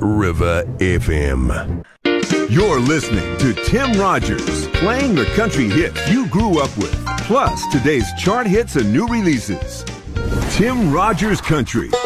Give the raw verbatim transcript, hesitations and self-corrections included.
River F M. You're listening to Tim Rogers, playing the country hits you grew up with, plus today's chart hits and new releases. Tim Rogers Country.